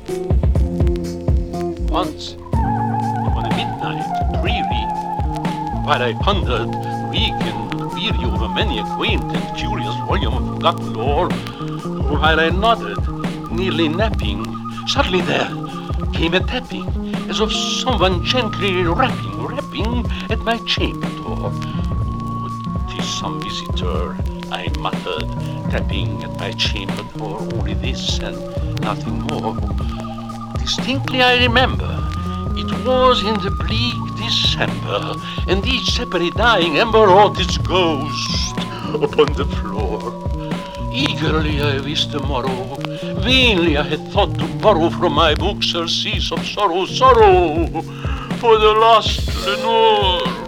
Once, upon a midnight dreary, while I pondered, weak and weary over many a quaint and curious volume of forgotten lore, while I nodded, nearly napping, suddenly there came a tapping, as of someone gently rapping at my chamber door. Oh, 'tis some visitor, I muttered, tapping at my chamber door. Only this and nothing more. Distinctly I remember, it was in the bleak December, and each separate dying ember wrought its ghost upon the floor. Eagerly I wished the morrow, vainly I had thought to borrow from my books surcease of sorrow, for the lost Lenore.